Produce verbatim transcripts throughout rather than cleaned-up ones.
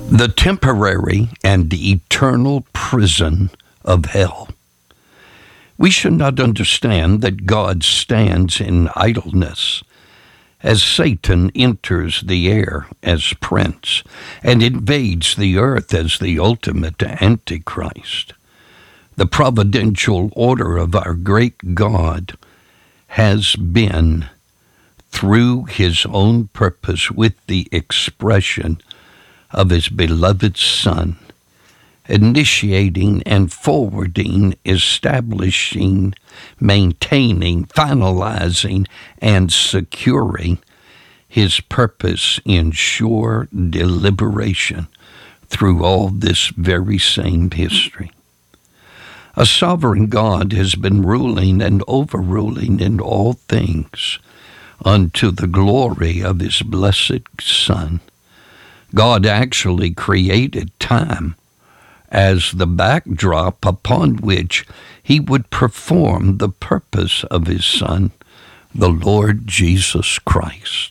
The temporary and eternal prison of hell. We should not understand that God stands in idleness as Satan enters the air as prince and invades the earth as the ultimate Antichrist. The providential order of our great God has been, through his own purpose, with the expression of his beloved Son, initiating and forwarding, establishing, maintaining, finalizing, and securing his purpose in sure deliberation through all this very same history. A sovereign God has been ruling and overruling in all things unto the glory of his blessed Son. God actually created time as the backdrop upon which he would perform the purpose of his Son, the Lord Jesus Christ.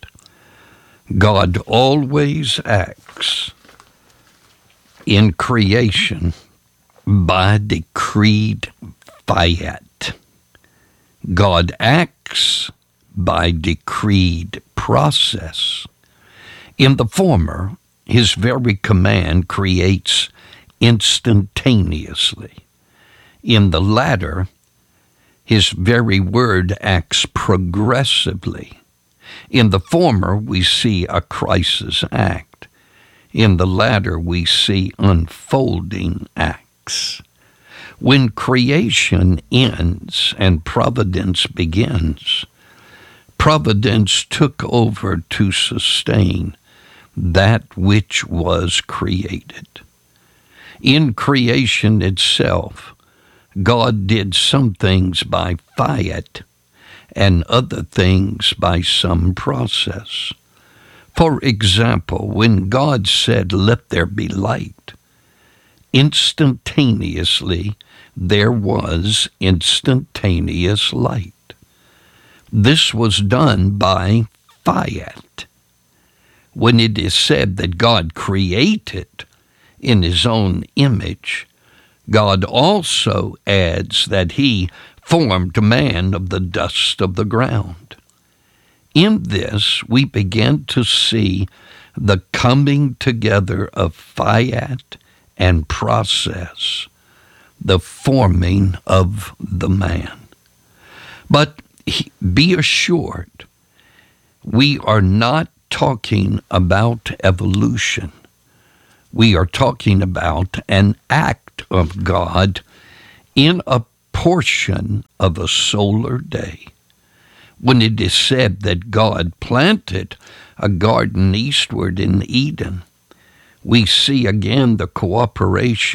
God always acts in creation by decreed fiat. God acts by decreed process. In the former, his very command creates instantaneously. In the latter, his very word acts progressively. In the former, we see a crisis act. In the latter, we see unfolding acts. When creation ends and providence begins, providence took over to sustain that which was created. In creation itself, God did some things by fiat and other things by some process. For example, when God said, "Let there be light," instantaneously there was instantaneous light. This was done by fiat. When it is said that God created in his own image, God also adds that he formed man of the dust of the ground. In this, we begin to see the coming together of fiat and process, the forming of the man. But be assured, we are not talking about evolution. We are talking about an act of God in a portion of a solar day. When it is said that God planted a garden eastward in Eden, we see again the cooperation